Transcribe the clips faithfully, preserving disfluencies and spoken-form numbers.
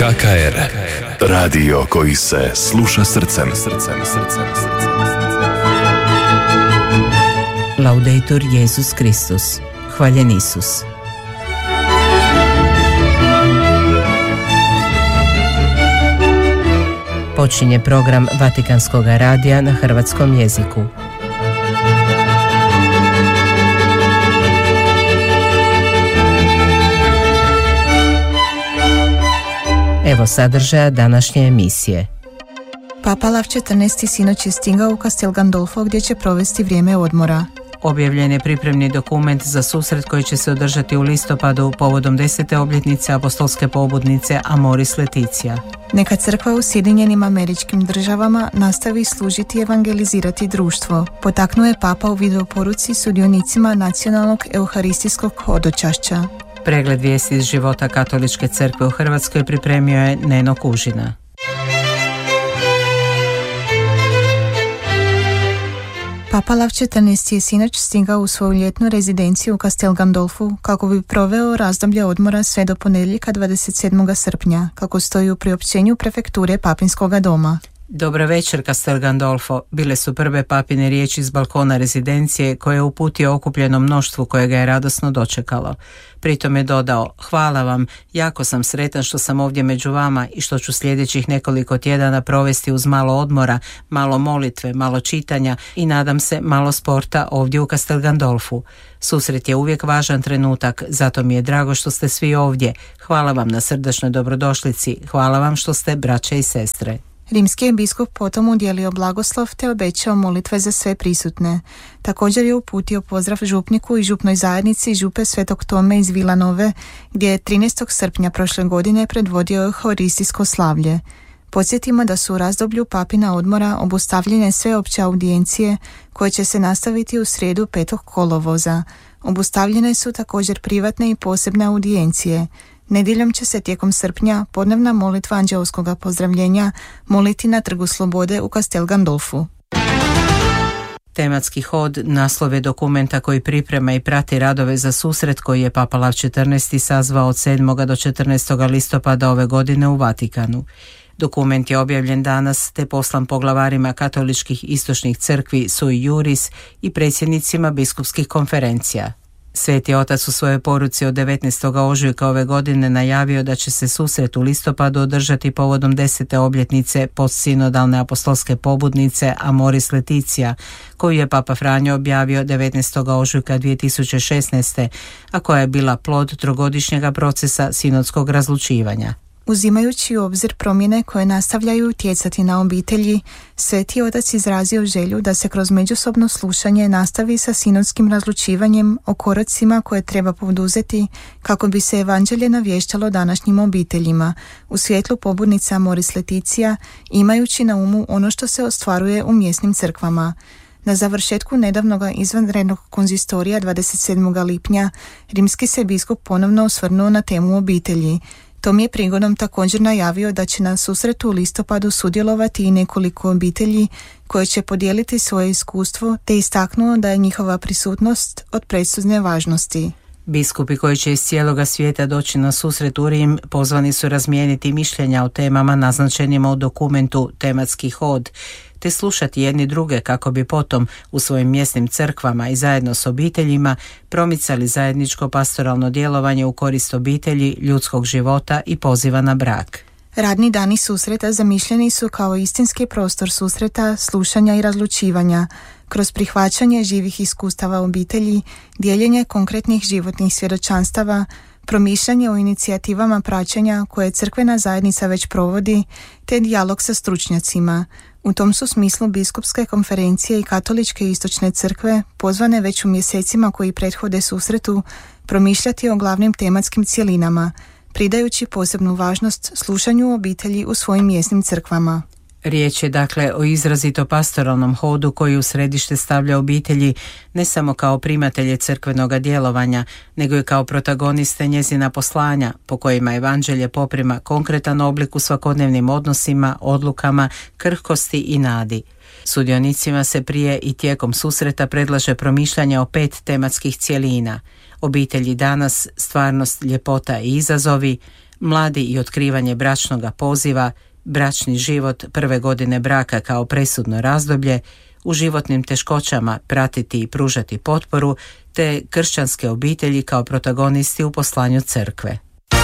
K K R, radio koji se sluša srcem. Laudetur Jesus Kristus. Hvaljen Isus. Počinje program Vatikanskog radija na hrvatskom jeziku. Evo sadržaja današnje emisije. Papa Lav četrnaesti sinoć je stigao u Castel Gandolfo gdje će provesti vrijeme odmora. Objavljen je pripremni dokument za susret koji će se održati u listopadu povodom desete obljetnice apostolske pobudnice Amoris Laetitia. Neka crkva u Sjedinjenim Američkim Državama nastavi služiti i evangelizirati društvo, potaknuo je Papa u videoporuci sudionicima nacionalnog euharistijskog hodočašća. Pregled vijesti iz života Katoličke crkve u Hrvatskoj pripremio je Neno Kužina. Papa Lav četrnaesti je sinoć stigao u svoju ljetnu rezidenciju u Castel Gandolfu kako bi proveo razdoblje odmora sve do ponedjeljka dvadeset sedmog srpnja, kako stoji u priopćenju prefekture Papinskoga doma. Dobra večer, Castel Gandolfo, bile su prve papine riječi iz balkona rezidencije koje je uputio okupljeno mnoštvu koje ga je radosno dočekalo. Pritom je dodao: hvala vam, jako sam sretan što sam ovdje među vama i što ću sljedećih nekoliko tjedana provesti uz malo odmora, malo molitve, malo čitanja i nadam se malo sporta ovdje u Castel Gandolfu. Susret je uvijek važan trenutak, zato mi je drago što ste svi ovdje. Hvala vam na srdačnoj dobrodošlici, hvala vam što ste braće i sestre. Rimski je biskup potom udjelio blagoslov te obećao molitve za sve prisutne. Također je uputio pozdrav župniku i župnoj zajednici župe Svetog Tome iz Vilanove, gdje je trinaestog srpnja prošle godine predvodio euharistijsko slavlje. Podsjetimo da su u razdoblju papina odmora obustavljene sve opće audijencije koje će se nastaviti u srijedu petog kolovoza. Obustavljene su također privatne i posebne audijencije. Nedjeljom će se tijekom srpnja podnevna molitva anđeoskoga pozdravljenja moliti na Trgu Slobode u Castel Gandolfu. Tematski hod naslov je dokumenta koji priprema i prati radove za susret koji je Papa Lav četrnaesti sazvao od sedmog do četrnaestog listopada ove godine u Vatikanu. Dokument je objavljen danas te poslan poglavarima katoličkih istočnih crkvi sui juris i predsjednicima biskupskih konferencija. Sveti otac u svojoj poruci od devetnaestog ožujka ove godine najavio da će se susret u listopadu održati povodom desete obljetnice postsinodalne apostolske pobudnice Amoris Laetitia, koju je Papa Franjo objavio devetnaestog ožujka dvije tisuće šesnaeste, a koja je bila plod trogodišnjega procesa sinodskog razlučivanja. Uzimajući u obzir promjene koje nastavljaju utjecati na obitelji, Sveti otac izrazio želju da se kroz međusobno slušanje nastavi sa sinodskim razlučivanjem o koracima koje treba poduzeti kako bi se evanđelje navještalo današnjim obiteljima u svjetlu pobudnica Amoris Laetitia, imajući na umu ono što se ostvaruje u mjesnim crkvama. Na završetku nedavnog izvanrednog konzistorija dvadeset sedmog lipnja rimski se biskup ponovno osvrnuo na temu obitelji. Tom je prigodom također najavio da će na susretu u listopadu sudjelovati i nekoliko obitelji koje će podijeliti svoje iskustvo, te istaknuo da je njihova prisutnost od presudne važnosti. Biskupi koji će iz cijeloga svijeta doći na susret u Rim pozvani su razmijeniti mišljenja o temama naznačenima u dokumentu Tematski hod, te slušati jedni druge kako bi potom u svojim mjesnim crkvama i zajedno s obiteljima promicali zajedničko pastoralno djelovanje u korist obitelji, ljudskog života i poziva na brak. Radni dani susreta zamišljeni su kao istinski prostor susreta, slušanja i razlučivanja, kroz prihvaćanje živih iskustava obitelji, dijeljenje konkretnih životnih svjedočanstava, promišljanje o inicijativama praćenja koje crkvena zajednica već provodi, te dijalog sa stručnjacima. U tom su smislu biskupske konferencije i katoličke istočne crkve pozvane već u mjesecima koji prethode susretu promišljati o glavnim tematskim cjelinama, pridajući posebnu važnost slušanju obitelji u svojim mjesnim crkvama. Riječ je dakle o izrazito pastoralnom hodu koji u središte stavlja obitelji ne samo kao primatelje crkvenoga djelovanja, nego i kao protagoniste njezina poslanja, po kojima evanđelje poprima konkretan oblik u svakodnevnim odnosima, odlukama, krhkosti i nadi. Sudionicima se prije i tijekom susreta predlaže promišljanje o pet tematskih cjelina: obitelji danas, stvarnost, ljepota i izazovi, mladi i otkrivanje bračnoga poziva, bračni život prve godine braka kao presudno razdoblje, u životnim teškoćama pratiti i pružati potporu, te kršćanske obitelji kao protagonisti u poslanju crkve.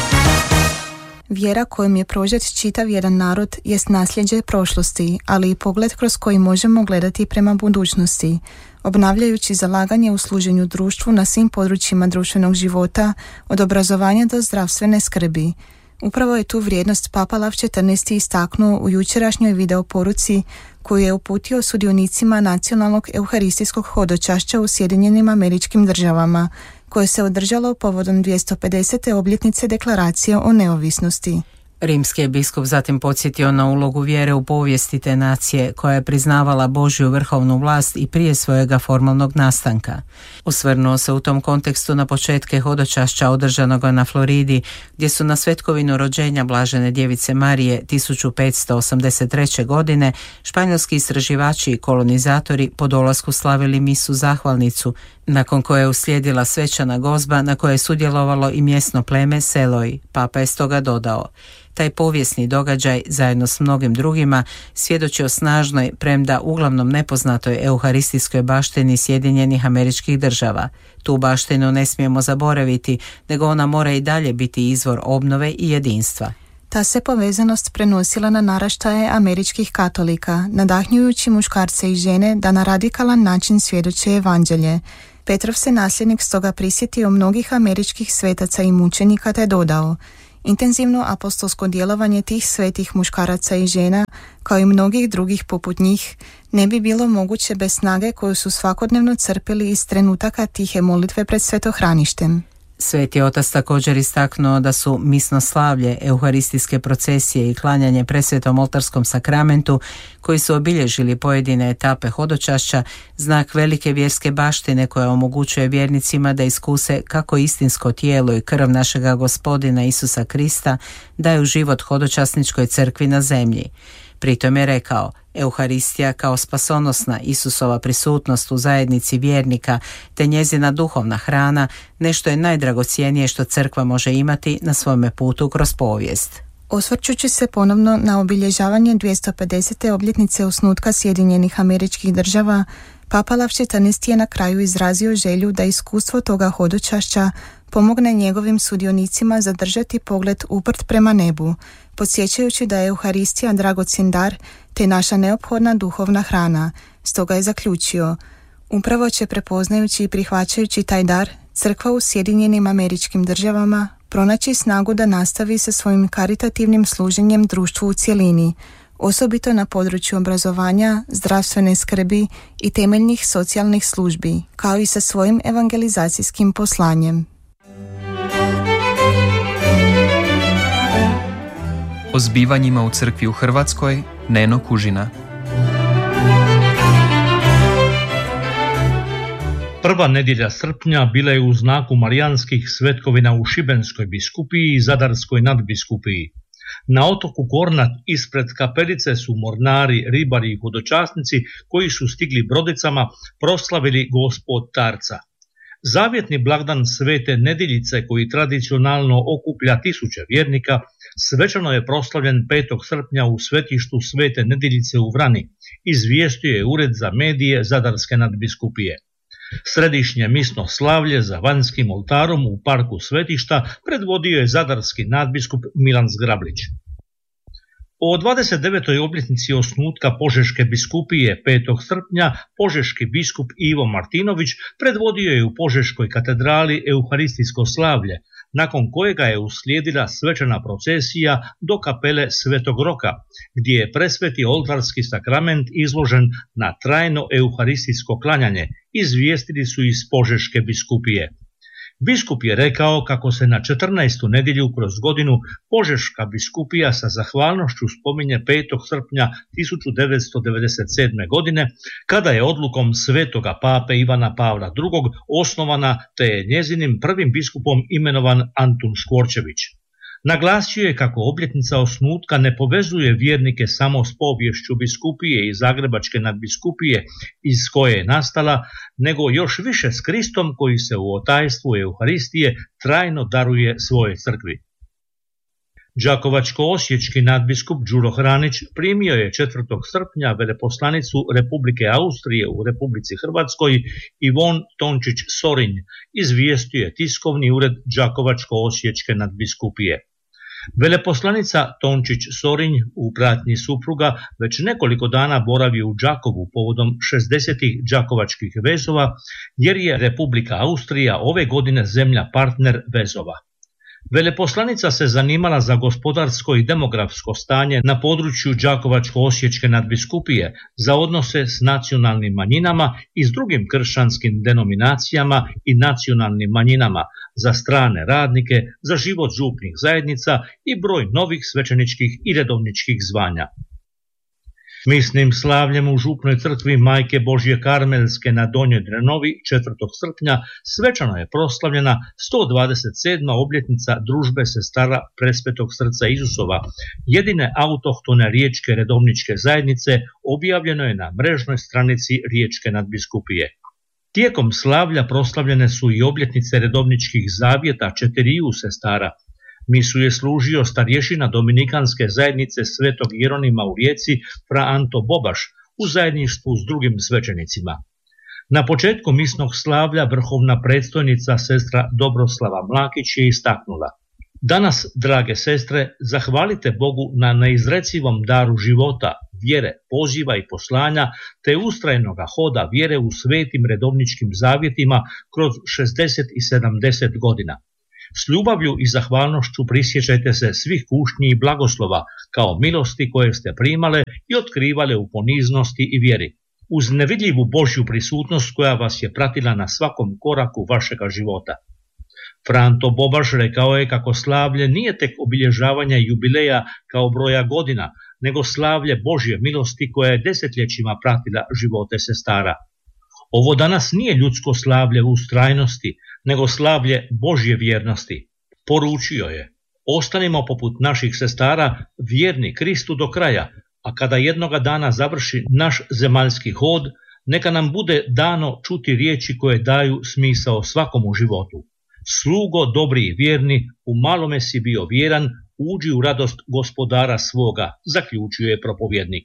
Vjera kojom je prožet čitav jedan narod jest nasljeđe prošlosti, ali i pogled kroz koji možemo gledati prema budućnosti, obnavljajući zalaganje u služenju društvu na svim područjima društvenog života, od obrazovanja do zdravstvene skrbi. Upravo je tu vrijednost Papa Lav četrnaesti istaknuo u jučerašnjoj video poruci koju je uputio sudionicima nacionalnog euharistijskog hodočašća u Sjedinjenim Američkim Državama, koje se održalo povodom dvjesto pedesete obljetnice deklaracije o neovisnosti. Rimski je biskup zatim podsjetio na ulogu vjere u povijesti te nacije koja je priznavala Božju vrhovnu vlast i prije svojega formalnog nastanka. Osvrnuo se u tom kontekstu na početke hodočašća održanog na Floridi, gdje su na svetkovinu rođenja Blažene djevice Marije tisuću petsto osamdeset treće. godine španjolski istraživači i kolonizatori po dolasku slavili misu zahvalnicu, nakon koje je uslijedila svečana gozba na kojoj je sudjelovalo i mjesno pleme Seloj. Papa je stoga dodao: taj povijesni događaj, zajedno s mnogim drugima, svjedoči o snažnoj, premda uglavnom nepoznatoj euharistijskoj baštini Sjedinjenih Američkih Država. Tu baštinu ne smijemo zaboraviti, nego ona mora i dalje biti izvor obnove i jedinstva. Ta se povezanost prenosila na naraštaje američkih katolika, nadahnjujući muškarce i žene da na radikalan način svjedoče evanđelje. Petrov se nasljednik stoga prisjetio mnogih američkih svetaca i mučenika te dodao: intenzivno apostolsko djelovanje tih svetih muškaraca i žena, kao i mnogih drugih poput njih, ne bi bilo moguće bez snage koju su svakodnevno crpili iz trenutaka tihe molitve pred svetohraništem. Sveti otac također istaknuo da su misno slavlje, euharistijske procesije i klanjanje presvetom oltarskom sakramentu, koji su obilježili pojedine etape hodočašća, znak velike vjerske baštine koja omogućuje vjernicima da iskuse kako istinsko tijelo i krv našega Gospodina Isusa Krista daju život hodočasničkoj crkvi na zemlji. Pritom je rekao: Euharistija kao spasonosna Isusova prisutnost u zajednici vjernika te njezina duhovna hrana nešto je najdragocjenije što crkva može imati na svome putu kroz povijest. Osvrćući se ponovno na obilježavanje dvjesto pedesete obljetnice osnutka Sjedinjenih Američkih Država, Papa Lav četrnaesti je na kraju izrazio želju da iskustvo toga hodočašća pomogne njegovim sudionicima zadržati pogled uprt prema nebu, podsjećajući da je Euharistija dragocjen dar te naša neophodna duhovna hrana. Stoga je zaključio: upravo će, prepoznajući i prihvaćajući taj dar, crkva u Sjedinjenim Američkim Državama pronaći snagu da nastavi sa svojim karitativnim služenjem društvu u cjelini, osobito na području obrazovanja, zdravstvene skrbi i temeljnih socijalnih službi, kao i sa svojim evangelizacijskim poslanjem. O zbivanjima u crkvi u Hrvatskoj, Neno Kužina. Prva nedjelja srpnja bila je u znaku marijanskih svetkovina u Šibenskoj biskupiji i Zadarskoj nadbiskupiji. Na otoku Kornat ispred kapelice su mornari, ribari i hodočasnici koji su stigli brodicama proslavili Gospod Tarca. Zavjetni blagdan Svete Nedjeljice, koji tradicionalno okuplja tisuće vjernika, svečano je proslavljen petog srpnja u svetištu Svete Nedjeljice u Vrani, izvijestio je Ured za medije Zadarske nadbiskupije. Središnje misno slavlje za vanjskim oltarom u parku svetišta predvodio je zadarski nadbiskup Milan Zgrablić. O dvadeset devetoj obljetnici osnutka Požeške biskupije petog srpnja požeški biskup Ivo Martinović predvodio je u Požeškoj katedrali euharistijsko slavlje, nakon kojega je uslijedila svečana procesija do kapele Svetog Roka, gdje je presveti oltarski sakrament izložen na trajno euharistijsko klanjanje, izvijestili su iz Požeške biskupije. Biskup je rekao kako se na četrnaestu nedjelju kroz godinu Požeška biskupija sa zahvalnošću spominje petog srpnja tisuću devetsto devedeset sedme. godine, kada je odlukom svetoga pape Ivana Pavla drugog. osnovana, te je njezinim prvim biskupom imenovan Antun Škvorčević. Naglasio je kako obljetnica osnutka ne povezuje vjernike samo s poviješću biskupije i Zagrebačke nadbiskupije iz koje je nastala, nego još više s Kristom koji se u otajstvu Euharistije trajno daruje svojoj crkvi. Đakovačko-osječki nadbiskup Đuro Hranić primio je četvrtog srpnja veleposlanicu Republike Austrije u Republici Hrvatskoj Ivon Tončić Sorinj, izvijestio je tiskovni ured Đakovačko-osječke nadbiskupije. Veleposlanica Tončić Sorinj u pratnji supruga već nekoliko dana boravi u Đakovu povodom šezdesetih đakovačkih vezova, jer je Republika Austrija ove godine zemlja partner vezova. Veleposlanica se zanimala za gospodarsko i demografsko stanje na području Đakovačko-osječke nadbiskupije, za odnose s nacionalnim manjinama i s drugim kršćanskim denominacijama i nacionalnim manjinama, za strane radnike, za život župnih zajednica i broj novih svećeničkih i redovničkih zvanja. Misnim slavljem u župnoj crkvi Majke Božje Karmelske na Donjoj Drenovi četvrtog srpnja svečano je proslavljena sto dvadeset sedma obljetnica družbe sestara Presvetog srca Isusova, jedine autohtone riječke redovničke zajednice, objavljeno je na mrežnoj stranici Riječke nadbiskupije. Tijekom slavlja proslavljene su i obljetnice redovničkih zavjeta četiriju sestara. Misu je služio starješina Dominikanske zajednice Svetog Jeronima u Rijeci fra Anto Bobaš u zajedništvu s drugim svećenicima. Na početku misnog slavlja vrhovna predstojnica sestra Dobroslava Mlakić je istaknula: danas, drage sestre, zahvalite Bogu na neizrecivom daru života, vjere, poziva i poslanja, te ustrajnoga hoda vjere u svetim redovničkim zavjetima kroz šezdeset i sedamdeset godina. S ljubavlju i zahvalnošću prisjećajte se svih kušnji i blagoslova kao milosti koje ste primale i otkrivale u poniznosti i vjeri, uz nevidljivu Božju prisutnost koja vas je pratila na svakom koraku vašega života. Franto Bobaš rekao je kako slavlje nije tek obilježavanje jubileja kao broja godina, nego slavlje Božje milosti koja je desetljećima pratila živote sestara. Ovo danas nije ljudsko slavlje ustrajnosti, nego slavlje Božje vjernosti. Poručio je: ostanimo poput naših sestara vjerni Kristu do kraja, a kada jednoga dana završi naš zemaljski hod, neka nam bude dano čuti riječi koje daju smisao svakomu životu. Slugo dobri i vjerni, u malome si bio vjeran, uđi u radost gospodara svoga, zaključio je propovjednik.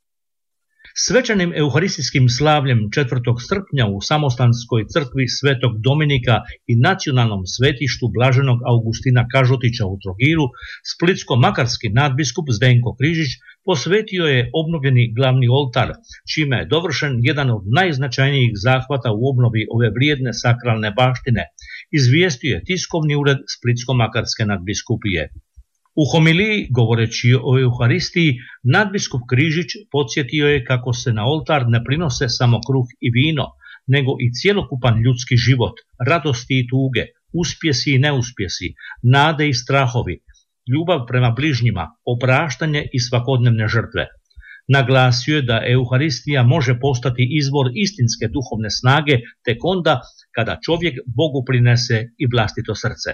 Svečanim euharistijskim slavljem četvrtog srpnja u Samostanskoj crkvi Svetog Dominika i nacionalnom svetištu Blaženog Augustina Kažotića u Trogiru, splitsko-makarski nadbiskup Zdenko Križić posvetio je obnovljeni glavni oltar, čime je dovršen jedan od najznačajnijih zahvata u obnovi ove vrijedne sakralne baštine, izvijestio je tiskovni ured splitsko-makarske nadbiskupije. U homiliji, govoreći o Euharistiji, nadbiskup Križić podsjetio je kako se na oltar ne prinose samo kruh i vino, nego i cjelokupan ljudski život, radosti i tuge, uspjesi i neuspjesi, nade i strahovi, ljubav prema bližnjima, opraštanje i svakodnevne žrtve. Naglasio je da Euharistija može postati izvor istinske duhovne snage tek onda kada čovjek Bogu prinese i vlastito srce.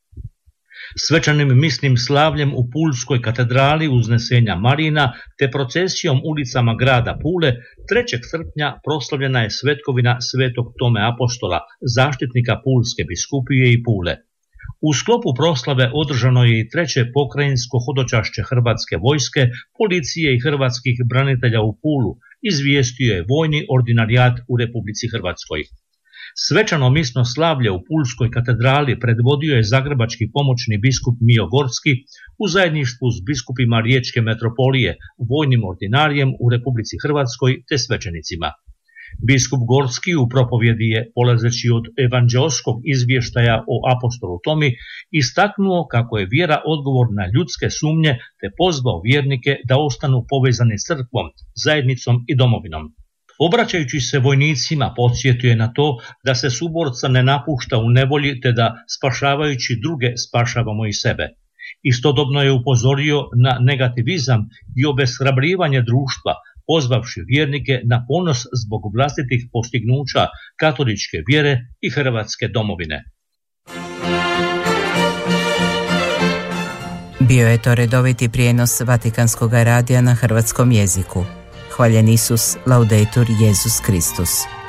Svečanim misnim slavljem u Pulskoj katedrali Uznesenja Marina te procesijom ulicama grada Pule trećeg srpnja proslavljena je svetkovina Svetog Tome Apostola, zaštitnika Pulske biskupije i Pule. U sklopu proslave održano je i treće pokrajinsko hodočašće Hrvatske vojske, policije i hrvatskih branitelja u Pulu, izvijestio je vojni ordinarijat u Republici Hrvatskoj. Svečano misno slavlje u Pulskoj katedrali predvodio je zagrebački pomoćni biskup Mio Gorski u zajedništvu s biskupima Riječke metropolije, vojnim ordinarijem u Republici Hrvatskoj te svećenicima. Biskup Gorski u propovjedi je, polazeći od evanđeoskog izvještaja o apostolu Tomi, istaknuo kako je vjera odgovor na ljudske sumnje te pozvao vjernike da ostanu povezani s crkvom, zajednicom i domovinom. Obraćajući se vojnicima, podsjetio je na to da se suborca ne napušta u nevolji te da, spašavajući druge, spašavamo i sebe. Istodobno je upozorio na negativizam i obeshrabrivanje društva, pozvavši vjernike na ponos zbog vlastitih postignuća katoličke vjere i hrvatske domovine. Bio je to redoviti prijenos Vatikanskog radija na hrvatskom jeziku. Hvaljen Isus, laudetur Jesus Kristus.